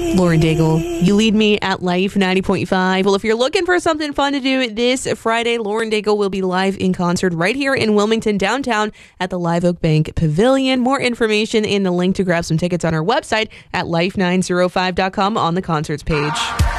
Lauren Daigle, You Lead Me at Life 90.5. Well, if you're looking for something fun to do this Friday, Lauren Daigle will be live in concert right here in Wilmington downtown at the Live Oak Bank Pavilion. More information and the link to grab some tickets on our website at life905.com on the concerts page.